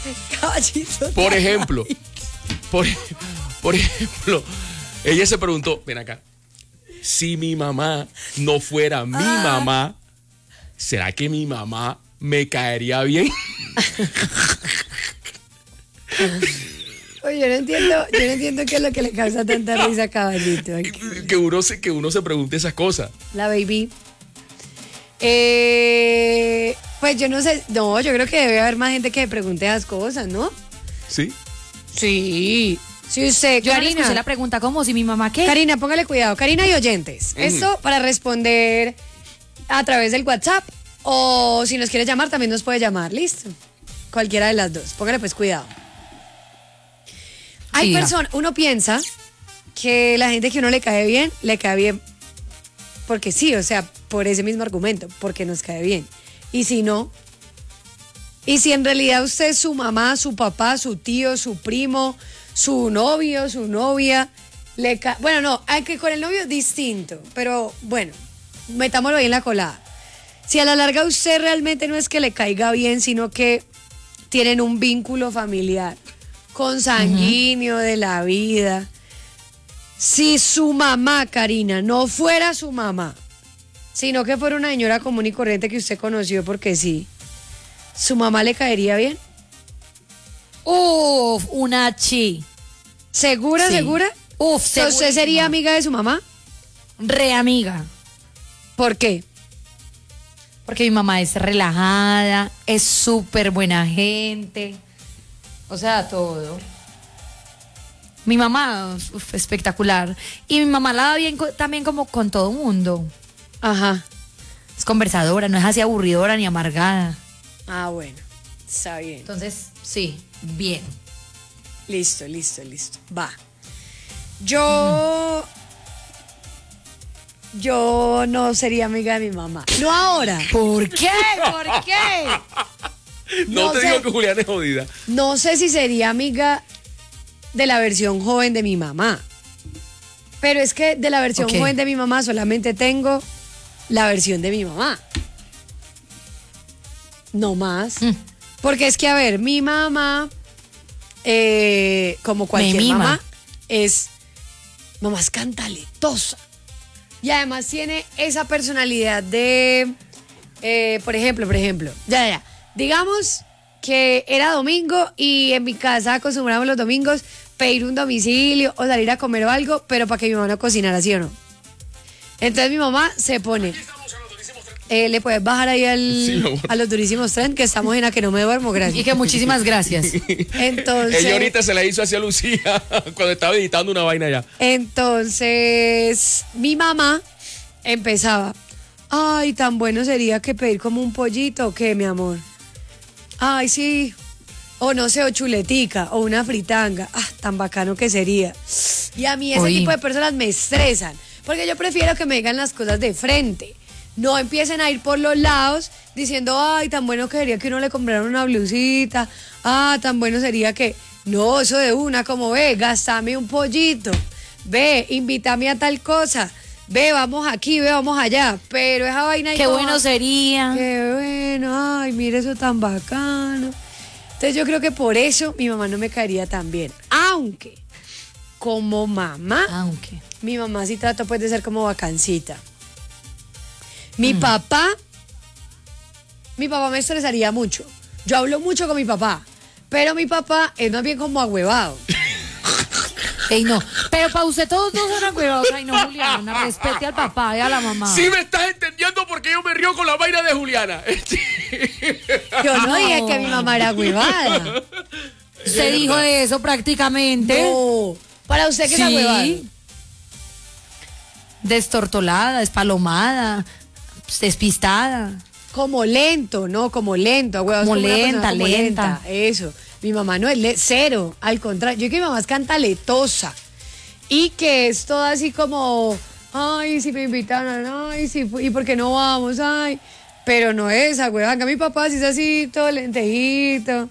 Caballito. Por ejemplo, por ejemplo, ella se preguntó, ven acá, si mi mamá no fuera mi mamá, ¿será que mi mamá me caería bien? Oye, yo no entiendo qué es lo que le causa tanta risa a Caballito. Que uno se pregunte esas cosas. La baby. Pues yo no sé, no, yo creo que debe haber más gente que me pregunte esas cosas, ¿no? ¿Sí? Sí. Sí, usted, Yo Karina. escuché la pregunta, ¿cómo? ¿Si mi mamá qué? Karina, póngale cuidado. Karina y oyentes. Esto para responder a través del WhatsApp o si nos quiere llamar también nos puede llamar. Listo. Cualquiera de las dos. Póngale pues cuidado. Hay Diga. personas, uno piensa que la gente que uno le cae bien porque sí, o sea, por ese mismo argumento, porque nos cae bien. Y si no, y si en realidad usted es su mamá, su papá, su tío, su primo, su novio, su novia, bueno, no, hay que con el novio es distinto, pero bueno, metámoslo ahí en la colada. Si a la larga usted realmente no es que le caiga bien, sino que tienen un vínculo familiar, consanguíneo de la vida. Si su mamá, Karina, no fuera su mamá, sino que fuera una señora común y corriente que usted conoció porque sí, ¿su mamá le caería bien? Uf, una chi. ¿Segura, Sí. segura? Uf, ¿Usted sería segurísima. amiga de su mamá? Re amiga. ¿Por qué? Porque mi mamá es relajada, es súper buena gente. O sea, todo. Mi mamá, uf, espectacular. Y mi mamá la da bien también como con todo mundo. Ajá. Es conversadora, no es así aburridora ni amargada. Ah, bueno, está bien. Entonces, sí, bien. Listo. Va. Yo no sería amiga de mi mamá. No ahora. ¿Por qué? ¿Por qué? No te sé. digo que Julián es jodida. No sé si sería amiga de la versión joven de mi mamá. Pero es que de la versión Ok. joven de mi mamá solamente tengo la versión de mi mamá. No más. Porque es que, a ver, mi mamá, como cualquier mima. mamá, mamá es cantaletosa. Y además tiene esa personalidad de, por ejemplo, ya. Digamos que era domingo y en mi casa acostumbramos los domingos pedir un domicilio o salir a comer o algo, pero para que mi mamá no cocinara, ¿sí o no? Entonces mi mamá se pone... le puedes bajar ahí Sí, mi amor. a los durísimos tren, que estamos en A que no me duermo, Y gracias. que muchísimas gracias. Entonces... Ella ahorita se la hizo hacia Lucía cuando estaba editando una vaina allá. Entonces, mi mamá empezaba, ay, tan bueno sería que pedir como un pollito, ¿o qué, mi amor? Ay, sí, o no sé, o chuletica, o una fritanga, tan bacano que sería. Y a mí ese Uy. tipo de personas me estresan, porque yo prefiero que me digan las cosas de frente. No empiecen a ir por los lados diciendo, ay, tan bueno que sería que uno le comprara una blusita, tan bueno sería que... No, eso de una, como ve, gastame un pollito, ve, invítame a tal cosa, ve, vamos aquí, ve, vamos allá, pero esa vaina... ahí Qué como, bueno sería. Qué bueno, ay, mira eso tan bacano. Entonces yo creo que por eso mi mamá no me caería tan bien, aunque como mamá, Aunque. mi mamá sí trató pues de ser como bacancita. Mi papá me estresaría mucho. Yo hablo mucho con mi papá, pero mi papá es más bien como ahuevado. Ey, no. Pero para usted todos no son agüevados. Ay, no, Juliana, respete al papá y a la mamá. Sí me estás entendiendo porque yo me río con la vaina de Juliana. Yo no dije que mi mamá era ahuevada. Usted dijo eso prácticamente. No. Para usted que es Sí. ahuevado. Destortolada, despalomada, despistada. Como lento, ¿no? Como lento, ahuevado. Es Como una persona lenta, como lenta. Eso. Mi mamá no es cero. Al contrario, yo creo que mi mamá es cantaletosa. Y que es toda así como, ay, si me invitaran, ay, si, ¿y por qué no vamos? Ay. Pero no es ahuevada. Mi papá sí es así, todo lentejito.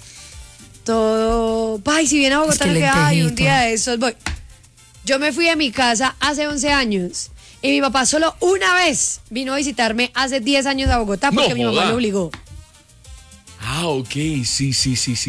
Todo. Ay, si viene a Bogotá, Es que que ay, un lentejito. día de esos voy. Yo me fui de mi casa hace 11 años y mi papá solo una vez vino a visitarme hace 10 años a Bogotá porque No mi mamá joda. lo obligó. Ah, ok, sí.